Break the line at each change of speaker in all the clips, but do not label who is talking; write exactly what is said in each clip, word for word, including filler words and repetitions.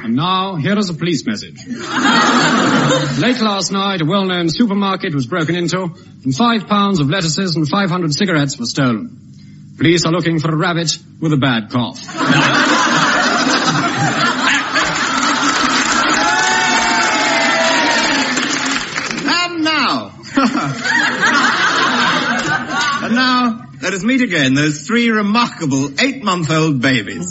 And now, here is a police message. Late last night, a well-known supermarket was broken into, and five pounds of lettuces and five hundred cigarettes were stolen. Police are looking for a rabbit with a bad cough.
And now... and now, let us meet again those three remarkable eight-month-old babies.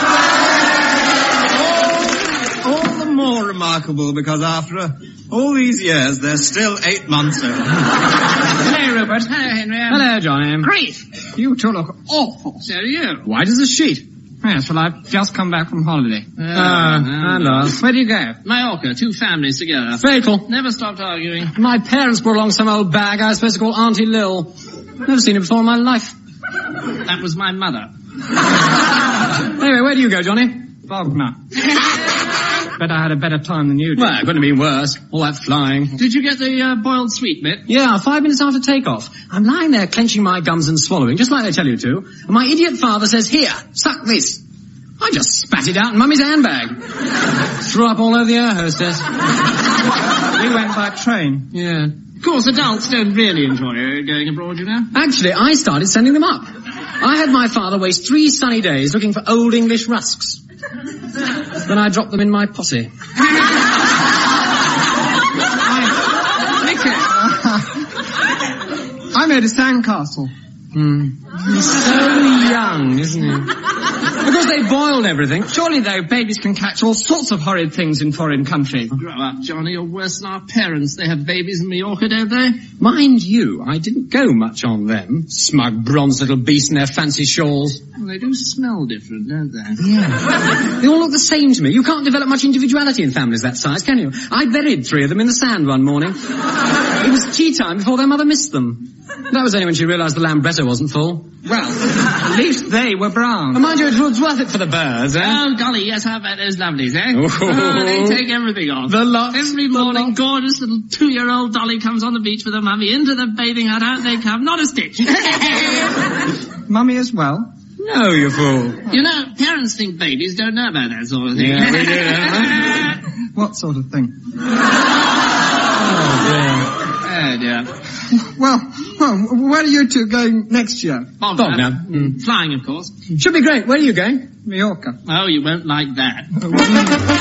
More remarkable because after uh, all these years, they're still eight months old.
Hello, Rupert. Hello, Henry.
Hello, Johnny.
Grief! You two look awful. So do you.
White as a sheet.
Yes, well, I've just come back from holiday.
Uh, uh, and us.
Where do you go? Mallorca, two families together.
Fatal.
Never stopped arguing.
My parents brought along some old bag I was supposed to call Auntie Lil. Never seen her before in my life.
That was my mother.
Anyway, where do you go, Johnny?
Bognor. Bet I had a better time than you did.
Well, it couldn't have been worse. All that flying.
Did you get the uh, boiled sweet bit?
Yeah, five minutes after takeoff. I'm lying there clenching my gums and swallowing, just like they tell you to. And my idiot father says, here, suck this. I just spat it out in Mummy's handbag. Threw up all over the air hostess.
We went by train.
Yeah.
Of course, adults don't really enjoy going abroad, you know.
Actually, I started sending them up. I had my father waste three sunny days looking for old English rusks. Then I dropped them in my posse.
I made a sandcastle.
Hmm. He's so young, isn't he? Because they boiled everything.
Surely, though, babies can catch all sorts of horrid things in foreign countries. Grow up, Johnny. You're worse than our parents. They have babies in Mallorca, don't they?
Mind you, I didn't go much on them. Smug, bronze little beasts in their fancy shawls.
Well, they do smell different, don't they?
Yeah. They all look the same to me. You can't develop much individuality in families that size, can you? I buried three of them in the sand one morning. It was tea time before their mother missed them. That was only when she realised the Lambretta wasn't full.
Well, at least they were brown.
And mind you, it was worth it for the birds, eh?
Oh, golly, yes, I bet those lovelies, eh?
Oh.
Oh, they take everything off.
The lot.
Every morning,
lot.
gorgeous little two-year-old Dolly comes on the beach with her mummy. Into the bathing hut, out they come. Not a stitch.
Mummy as well?
No, you fool.
You know, parents think babies don't know about that sort of thing.
Yeah, we do, don't we?
What sort of thing?
Oh, dear.
Oh, dear.
Well, well, where are you two going next year?
Bognor.
Bognor. Mm.
Flying, of course.
Should be great. Where are you going?
Mallorca.
Oh, you won't like that.